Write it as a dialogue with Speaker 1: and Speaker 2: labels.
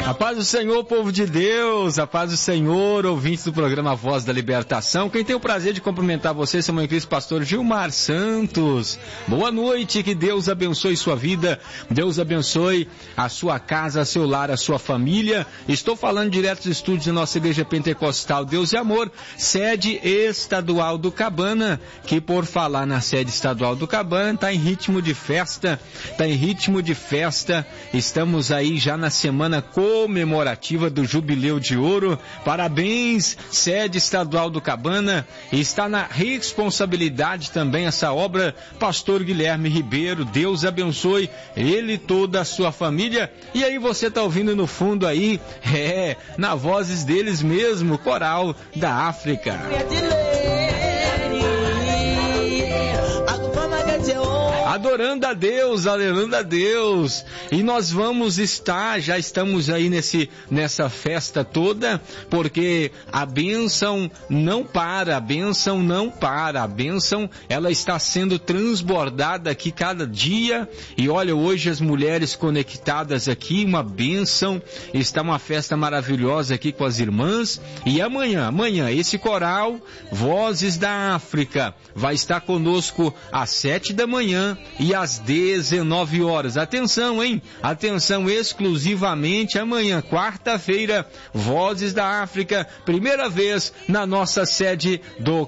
Speaker 1: A paz do Senhor, povo de Deus, a paz do Senhor, ouvintes do programa Voz da Libertação. Quem tem o prazer de cumprimentar vocês, seu irmão em Cristo, pastor Gilmar Santos. Boa noite, que Deus abençoe sua vida, Deus abençoe a sua casa, seu lar, a sua família. Estou falando direto dos estúdios da nossa Igreja Pentecostal Deus e Amor, sede estadual do Cabana, que por falar na sede estadual do Cabana, está em ritmo de festa, estamos aí já na semana comemorativa do Jubileu de Ouro. Parabéns, sede estadual do Cabana. Está na responsabilidade também essa obra, pastor Guilherme Ribeiro. Deus abençoe ele e toda a sua família. E aí você está ouvindo no fundo aí, na vozes deles mesmo, coral da África. Adorando a Deus, aleluia a Deus. E nós já estamos aí nessa festa toda, porque a bênção não para, a bênção ela está sendo transbordada aqui cada dia. E olha, hoje as mulheres conectadas aqui, uma bênção, está uma festa maravilhosa aqui com as irmãs. E amanhã, esse coral, Vozes da África, vai estar conosco às 7 da manhã e às 19 horas. Atenção, hein? Atenção, exclusivamente amanhã, quarta-feira, Vozes da África, primeira vez na nossa sede do